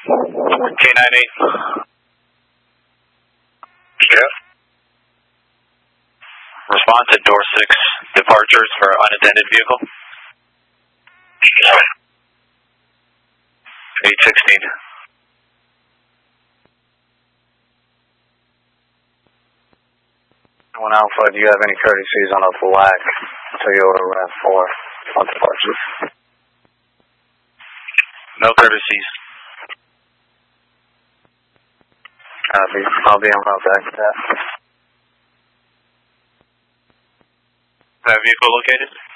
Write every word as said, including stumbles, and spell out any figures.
K nine eight. Yeah. Respond to door six departures for unattended vehicle. eight sixteen. One Alpha, do you have any courtesies on a black Toyota RAV four on departure? No courtesies. Copy. I'll be on route back to that. That vehicle located?